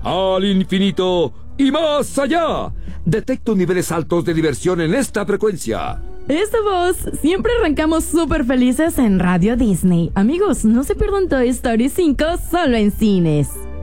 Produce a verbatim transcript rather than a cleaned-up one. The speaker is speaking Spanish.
al infinito y más allá. Detecto niveles altos de diversión en esta frecuencia. Esta voz, siempre arrancamos súper felices en Radio Disney. Amigos, no se pierdan Toy Story cinco solo en cines.